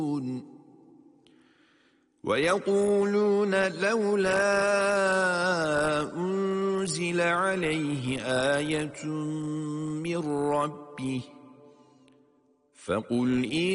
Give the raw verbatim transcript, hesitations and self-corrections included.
وَيَقُولُونَ لَوْلَا أُنْزِلَ عَلَيْهِ آيَةٌ مِّن رَّبِّهِ فَقُلْ